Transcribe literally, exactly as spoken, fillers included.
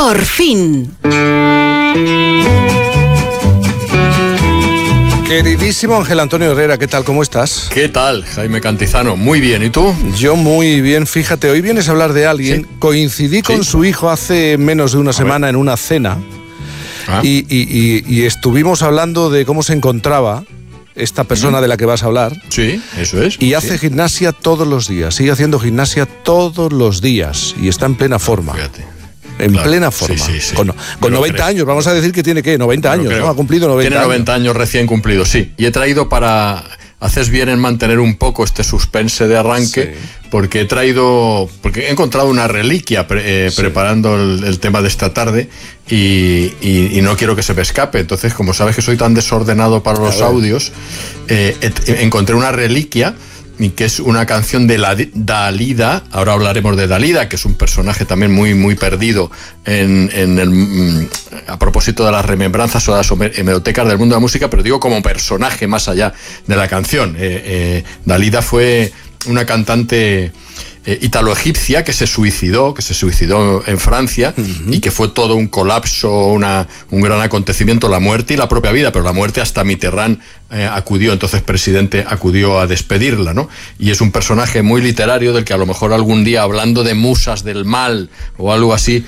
Por fin. Queridísimo Ángel Antonio Herrera, ¿qué tal? ¿Cómo estás? ¿Qué tal, Jaime Cantizano? Muy bien, ¿y tú? Yo muy bien, fíjate, hoy vienes a hablar de alguien. Sí. Coincidí con sí. su hijo hace menos de una a semana ver. en una cena ah. y, y, y, y estuvimos hablando de cómo se encontraba esta persona uh-huh. de la que vas a hablar. Sí, eso es. Y hace sí. gimnasia todos los días, sigue haciendo gimnasia todos los días y está en plena forma. Fíjate. En claro. plena forma. Sí, sí, sí. Con, con noventa años, vamos a decir que tiene, ¿qué? noventa años, ¿no? Ha cumplido noventa Tiene noventa años. años recién cumplidos, sí. Y he traído para... Haces bien en mantener un poco este suspense de arranque, sí. porque he traído... Porque he encontrado una reliquia pre, eh, sí. preparando el, el tema de esta tarde y, y, y no quiero que se me escape. Entonces, como sabes que soy tan desordenado para los audios, eh, eh, encontré una reliquia... y que es una canción de la Dalida. Ahora hablaremos de Dalida, que es un personaje también muy, muy perdido en, en el, a propósito de las remembranzas o las hemerotecas del mundo de la música, pero digo como personaje más allá de la canción. Eh, eh, Dalida fue una cantante eh, italo-egipcia que se suicidó, que se suicidó en Francia uh-huh. y que fue todo un colapso, una, un gran acontecimiento, la muerte y la propia vida, pero la muerte hasta Mitterrand eh, acudió, entonces presidente, acudió a despedirla, ¿no? Y es un personaje muy literario del que a lo mejor algún día, hablando de musas del mal o algo así,